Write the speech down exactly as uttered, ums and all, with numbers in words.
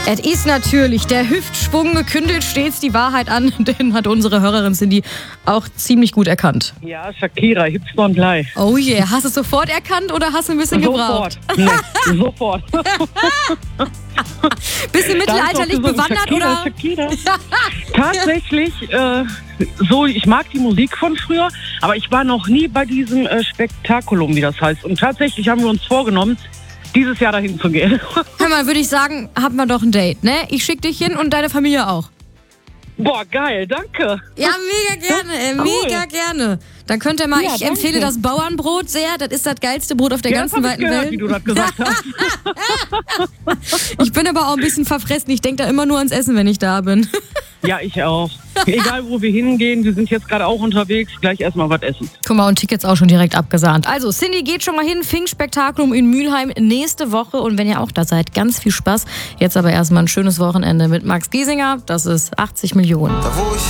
Es ist natürlich der Hüftschwung, kündet stets die Wahrheit an. Den hat unsere Hörerin Cindy auch ziemlich gut erkannt. Ja, Shakira, Hipster und Leih. Oh yeah, hast du es sofort erkannt oder hast du ein bisschen gebraucht? Sofort. Nee, sofort. Bist du mittelalterlich bewandert Shakira, oder? Shakira. Tatsächlich, äh, so, ich mag die Musik von früher, aber ich war noch nie bei diesem äh, Spektakulum, wie das heißt. Und tatsächlich haben wir uns vorgenommen, dieses Jahr dahin zu gehen. Hör mal, würde ich sagen, haben wir doch ein Date, ne? Ich schick dich hin und deine Familie auch. Boah, geil, danke. Ja, mega gerne, ey, mega Cool. gerne. Dann könnt ihr mal, Ja, ich danke. empfehle das Bauernbrot sehr. Das ist das geilste Brot auf der Ja, ganzen das hab ich weiten gehört, Welt. wie du das gesagt hast. Ich bin aber auch ein bisschen verfressen. Ich denke da immer nur ans Essen, wenn ich da bin. Ja, ich auch. Egal, wo wir hingehen, wir sind jetzt gerade auch unterwegs, gleich erstmal was essen. Guck mal, und Tickets auch schon direkt abgesahnt. Also, Cindy geht schon mal hin. Pfingstspektakulum in Mülheim nächste Woche. Und wenn ihr auch da seid, ganz viel Spaß. Jetzt aber erstmal ein schönes Wochenende mit Max Giesinger. Das ist achtzig Millionen.